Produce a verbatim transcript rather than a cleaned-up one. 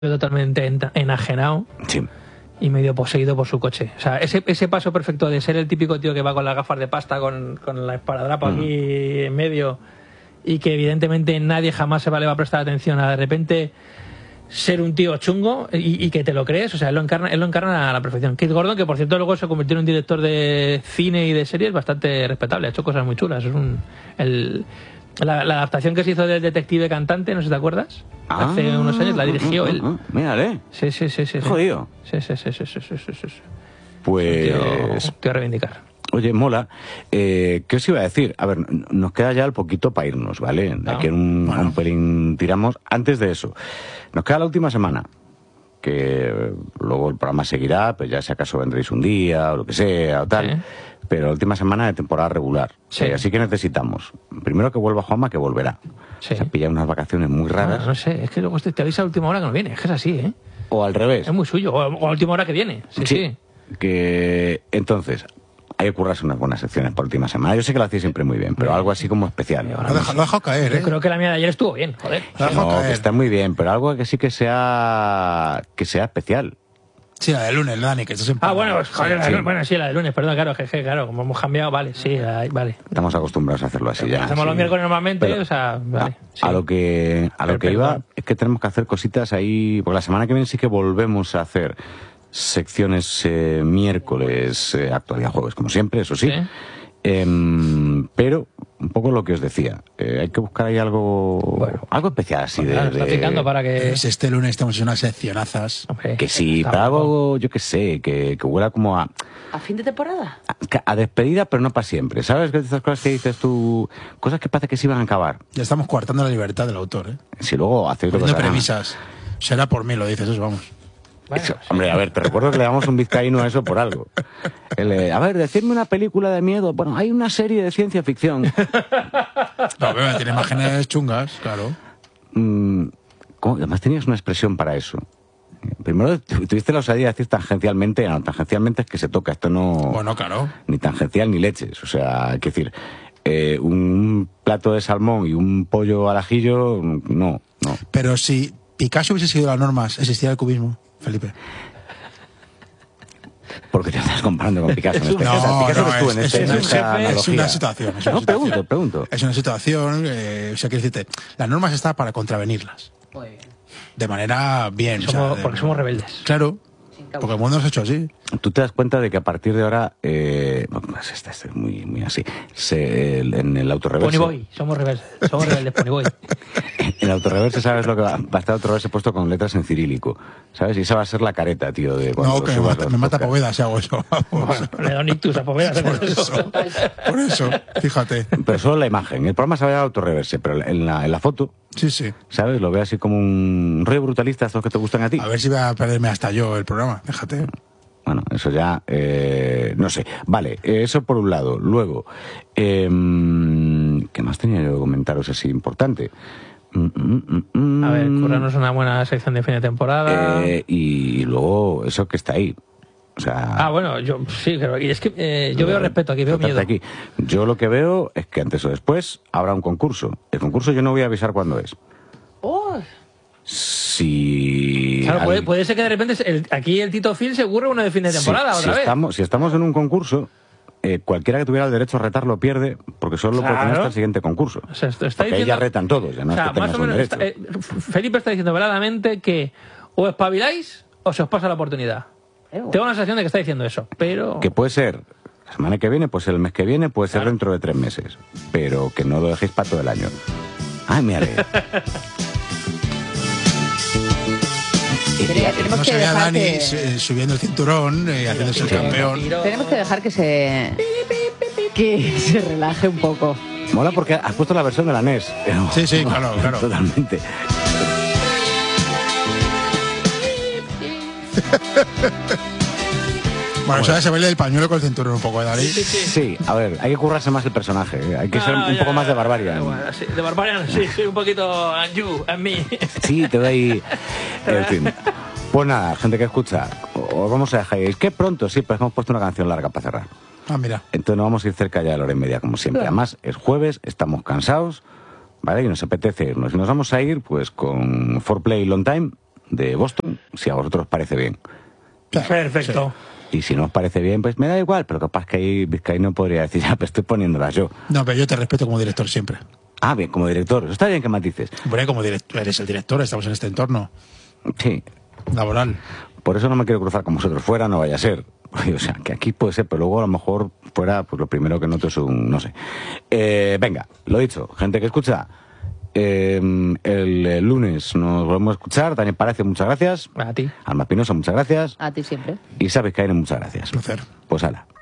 totalmente enajenado sí. y medio poseído por su coche. O sea, ese, ese paso perfecto de ser el típico tío que va con las gafas de pasta, con, con la esparadrapo mm. aquí en medio, y que evidentemente nadie jamás se va, le va a prestar atención a de repente ser un tío chungo y, y que te lo crees. O sea, él lo encarna, él lo encarna a la perfección. Keith Gordon, que por cierto luego se convirtió en un director de cine y de series bastante respetable, ha hecho cosas muy chulas. Es un... El, La, la adaptación que se hizo del Detective Cantante, no sé si te acuerdas, ah, hace unos años la dirigió ah, él. Ah, mírale. Sí, sí, sí, sí. Jodido. Sí, sí, sí, sí, sí, sí, sí, sí. Pues... Tío, tío a reivindicar. Oye, mola. Eh, ¿Qué os iba a decir? A ver, nos queda ya el poquito para irnos, ¿vale? De aquí en un, bueno. un pelín tiramos. Antes de eso, nos queda la última semana, que luego el programa seguirá, pues ya si acaso vendréis un día o lo que sea o tal. Sí. Pero la última semana de temporada regular. Sí. Eh, así que necesitamos, primero que vuelva Juanma, que volverá. Sí. Se ha pillado unas vacaciones muy raras. No, no sé, es que luego te avisa a última hora que no viene, es que es así, ¿eh? O al revés. Es muy suyo, o a última hora que viene. Sí, sí. sí. Que entonces, hay que currarse unas buenas secciones por última semana. Yo sé que lo hacéis siempre muy bien, pero algo así como especial. Lo ha dejado, dejado caer, ¿eh? Yo creo que la mía de ayer estuvo bien, joder. No, caer. Que está muy bien, pero algo que sí que sea que sea especial. Sí, la de lunes, Dani, que esto siempre... Ah, bueno, joder, sí. bueno, sí, la de lunes, perdón, claro, jeje, claro, como hemos cambiado, vale, sí, vale. Estamos acostumbrados a hacerlo así ya. Hacemos sí. los miércoles normalmente, pero, o sea, vale. A, sí. a lo que, a lo que iba es que tenemos que hacer cositas ahí, porque la semana que viene sí que volvemos a hacer secciones eh, miércoles, eh, actualidad jueves, como siempre, eso sí. ¿Sí? Eh, pero un poco lo que os decía, eh, hay que buscar ahí algo bueno, algo especial así de, claro, está picando para que si este lunes estamos en unas seccionazas. Okay. Que sí, pero algo, yo que sé, que, que huela como a ¿a fin de temporada? A, a despedida, pero no para siempre, ¿sabes? Que estas cosas que dices tú, cosas que parece que se iban a acabar. Ya estamos coartando la libertad del autor, ¿eh? Si luego hace poniendo premisas, será por mí, lo dices, eso vamos. Bueno, eso, hombre, a ver, te recuerdo que le damos un vizcaíno a eso por algo. El, eh, a ver, decidme una película de miedo. Bueno, hay una serie de ciencia ficción. No, pero tiene imágenes chungas, claro. Mm, ¿cómo? Además tenías una expresión para eso. Primero tuviste la osadía de decir tangencialmente. No, tangencialmente es que se toca. Esto no... Bueno, claro. Ni tangencial ni leches. O sea, hay que decir, eh, un plato de salmón y un pollo al ajillo, no, no. Pero si Picasso hubiese seguido las normas, ¿existiría el cubismo, Felipe? Porque te estás comparando con Picasso. No, no, Picasso no, es, tú es, en este, es, en es, esta es una situación. Es una no, situación. pregunto, pregunto. Es una situación, eh, o sea, quiero decirte, las normas están para contravenirlas. Muy bien. De manera bien. Somos, o sea, de, porque somos rebeldes. Claro. Porque el mundo nos ha hecho así. Tú te das cuenta de que a partir de ahora, eh, pues este, este es muy, muy así, se, el, en el autorreverse... Ponyboy, somos rebeldes, somos rebeldes, Ponyboy. En el autorreverse, ¿sabes lo que va? Va a estar autorreverse puesto con letras en cirílico, ¿sabes? Y esa va a ser la careta, tío, de cuando no, que me mata, me mata Poveda si hago eso. Bueno, le da un ictus a Poveda. Por eso, por eso, fíjate. Pero solo la imagen. El programa se va a autorreverse, pero en la, en la foto... Sí, sí. ¿Sabes? Lo veo así como un rollo brutalista, estos que te gustan a ti. A ver si voy a perderme hasta yo el programa, déjate. Bueno, eso ya, eh, no sé. Vale, eso por un lado. Luego, eh, ¿qué más tenía yo que comentaros así importante? Mm, mm, mm, a ver, currarnos una buena sección de fin de temporada. Eh, y luego, eso que está ahí. O sea, ah, bueno, yo sí, creo. Y es que eh, yo veo respeto aquí, veo miedo. Aquí. Yo lo que veo es que antes o después habrá un concurso. El concurso yo no voy a avisar cuándo es. Oh. Si... Claro, al... puede, puede ser que de repente el, aquí el Tito Phil se ocurre uno de fin de temporada, si, otra si vez. Estamos, si estamos en un concurso, eh, cualquiera que tuviera el derecho a retar lo pierde, porque solo claro. lo puede tener hasta el siguiente concurso. O sea, esto está porque diciendo... ahí ya retan todos, ya no o sea, es que más o menos un está, eh, Felipe está diciendo veladamente que o espabiláis o se os pasa la oportunidad. Eh, Tengo una sensación de que está diciendo eso, pero... Que puede ser la semana que viene, puede ser el mes que viene, puede ser claro. dentro de tres meses, pero que no lo dejéis para todo el año. Ay, me haré. Tenemos no que se ve a Dani que... subiendo el cinturón y eh, haciéndose el campeón. Tenemos que dejar que se que se relaje un poco. Mola porque has puesto la versión de la N E S. Sí, sí, claro, claro. Totalmente. Bueno, eso ya se baila el pañuelo con el cinturón un poco, ¿eh, Dani? Sí, sí, sí. Sí, a ver, hay que currarse más el personaje. ¿eh? Hay que no, ser un ya, poco más de Barbarian. Bueno, sí, de Barbarian, sí, soy un poquito and you, and me. Sí, te doy... En fin. Pues nada, gente que escucha, os vamos a dejar. ¿Es que pronto? Sí, pues hemos puesto una canción larga para cerrar. Ah, mira. Entonces nos vamos a ir cerca ya de la hora y media, como siempre. Además, es jueves, estamos cansados, ¿vale? Y nos apetece irnos. Y nos vamos a ir, pues, con four play Long Time, de Boston, si a vosotros os parece bien. Perfecto. Sí. Y si no os parece bien, pues me da igual, pero capaz que ahí Vizcaíno podría decir, ya, pero estoy poniéndolas yo. No, pero yo te respeto como director siempre. Ah, bien, como director. Está bien que matices. Bueno, como director, eres el director, estamos en este entorno Sí. laboral. Por eso no me quiero cruzar con vosotros. Fuera no vaya a ser. O sea, que aquí puede ser, pero luego a lo mejor fuera, pues lo primero que noto es un... no sé. Eh, venga, lo dicho. Gente que escucha, eh, el, el lunes nos volvemos a escuchar. Daniel Palacio, muchas gracias. A ti. Alma Pinoso, muchas gracias. A ti siempre. Y Sabes Caín, muchas gracias. Placer. Pues hala.